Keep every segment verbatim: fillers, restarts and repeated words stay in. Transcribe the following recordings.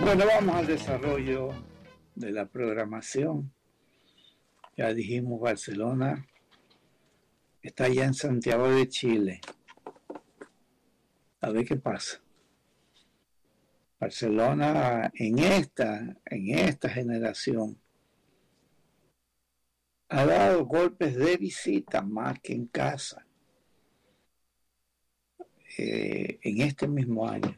Bueno, vamos al desarrollo de la programación. Ya dijimos, Barcelona está ya en Santiago de Chile. A ver qué pasa. Barcelona en esta, en esta generación ha dado golpes de visita más que en casa eh, en este mismo año.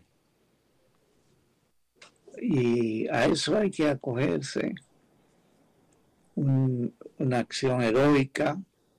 Y a eso hay que acogerse, un, una acción heroica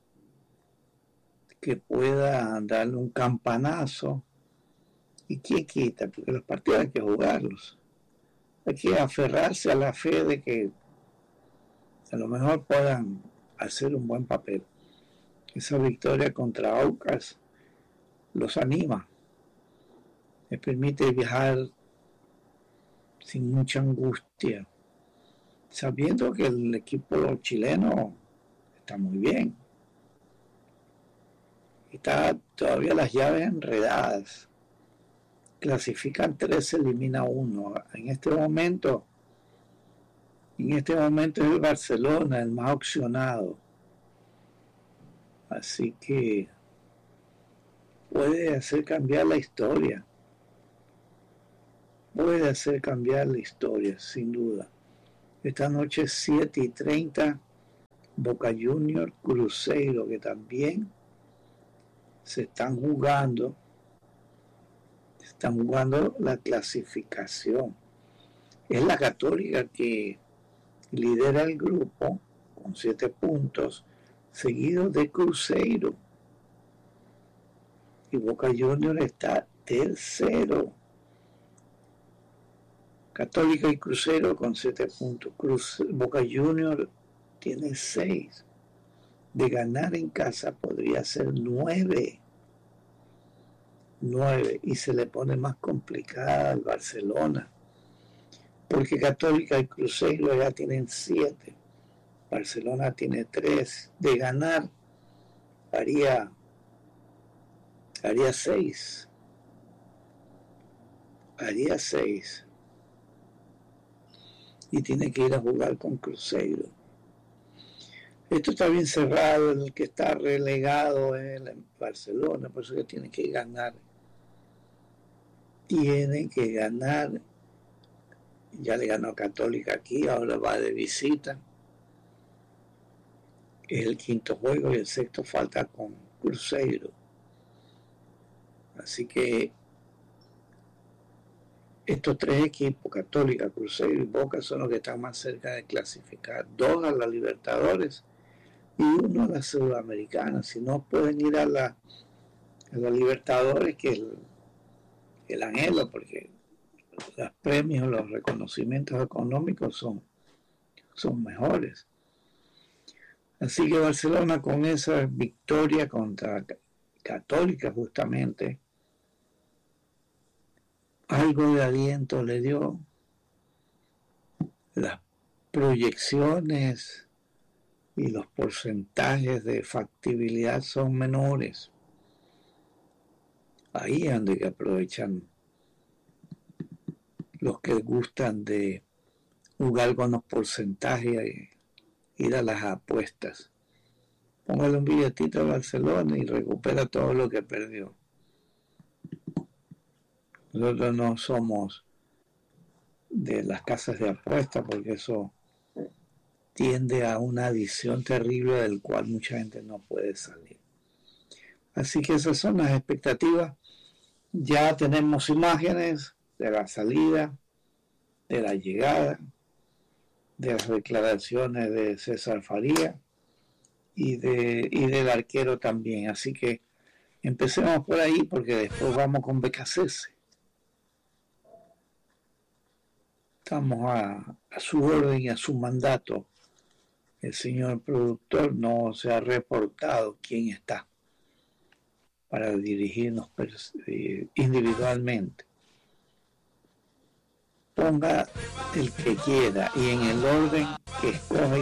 que pueda darle un campanazo. ¿Y quién quita? Porque los partidos hay que jugarlos. Hay que aferrarse a la fe de que a lo mejor puedan hacer un buen papel. Esa victoria contra Aucas los anima, les permite viajar sin mucha angustia, sabiendo que el equipo chileno está muy bien. Está todavía las llaves enredadas. Clasifican tres, se elimina uno. En este momento, en este momento es el Barcelona el más opcionado. Así que puede hacer cambiar la historia. Puede hacer cambiar la historia, sin duda. Esta noche siete y treinta, Boca Juniors, Cruzeiro, que también se están jugando, están jugando la clasificación. Es la Católica que lidera el grupo con siete puntos, seguido de Cruzeiro. Y Boca Juniors está tercero. Católica y Cruzeiro con siete puntos. Cruz, Boca Juniors tiene seis. De ganar en casa podría ser nueve. Nueve. Y se le pone más complicada al Barcelona. Porque Católica y Cruzeiro ya tienen siete. Barcelona tiene tres. De ganar haría, haría seis. Haría seis. Y tiene que ir a jugar con Cruzeiro. Esto está bien cerrado, el que está relegado es el Barcelona, por eso que tiene que ganar. Tiene que ganar. Ya le ganó a Católica aquí, ahora va de visita. Es el quinto juego y el sexto falta con Cruzeiro. Así que estos tres equipos, Católica, Cruzeiro y Boca, son los que están más cerca de clasificar. Dos a la Libertadores y uno a la Sudamericana. Si no pueden ir a la, a la Libertadores, que el, el anhelo, porque los premios, los reconocimientos económicos son, son mejores. Así que Barcelona, con esa victoria contra Católica justamente, algo de aliento le dio. Las proyecciones y los porcentajes de factibilidad son menores. Ahí es donde hay que aprovechan los que gustan de jugar con los porcentajes y ir a las apuestas. Póngale un billetito a Barcelona y recupera todo lo que perdió. Nosotros no somos de las casas de apuestas porque eso tiende a una adicción terrible del cual mucha gente no puede salir. Así que esas son las expectativas. Ya tenemos imágenes de la salida, de la llegada, de las declaraciones de César Faría y, de, y del arquero también. Así que empecemos por ahí porque después vamos con Becasese. Estamos a, a su orden y a su mandato. El señor productor no se ha reportado quién está para dirigirnos individualmente. Ponga el que quiera y en el orden que escoge